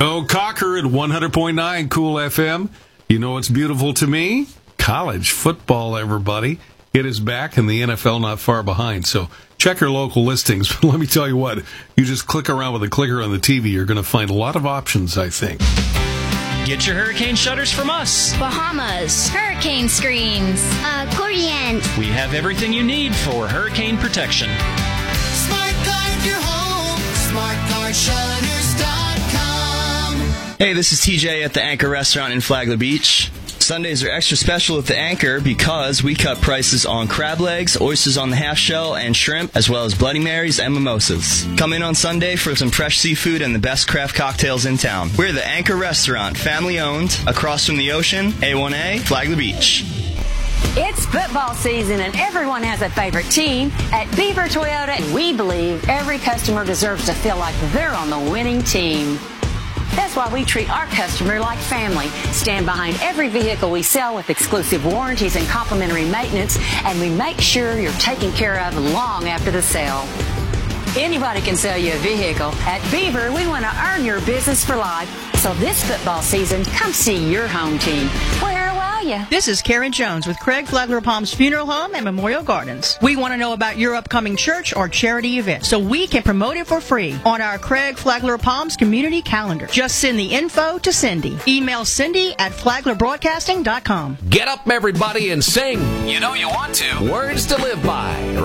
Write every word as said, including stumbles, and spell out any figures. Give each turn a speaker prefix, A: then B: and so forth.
A: Oh, Cocker at one hundred point nine Cool F M. You know what's beautiful to me? College football, everybody. It is back, and the N F L not far behind. So check your local listings. But let me tell you what, you just click around with a clicker on the T V, you're going to find a lot of options, I think.
B: Get your hurricane shutters from us.
C: Bahamas, hurricane screens, accordions.
B: We have everything you need for hurricane protection.
D: Smart Guard your home. smart guard shutters dot com.
E: Hey, this is T J at the Anchor Restaurant in Flagler Beach. Sundays are extra special at the Anchor because we cut prices on crab legs, oysters on the half shell, and shrimp, as well as Bloody Marys and mimosas. Come in on Sunday for some fresh seafood and the best craft cocktails in town. We're the Anchor Restaurant, family owned, across from the ocean, A one A, Flagler Beach.
F: It's football season and everyone has a favorite team. At Beaver Toyota, we believe every customer deserves to feel like they're on the winning team. That's why we treat our customer like family, stand behind every vehicle we sell with exclusive warranties and complimentary maintenance, and we make sure you're taken care of long after the sale. Anybody can sell you a vehicle. At Beaver, we want to earn your business for life. So this football season, come see your home team. Where are you?
G: This is Karen Jones with Craig Flagler Palms Funeral Home and Memorial Gardens. We want to know about your upcoming church or charity event so we can promote it for free on our Craig Flagler Palms community calendar. Just send the info to Cindy. Email Cindy at flagler broadcasting dot com.
H: Get up, everybody, and sing. You know you want to. Words to live by.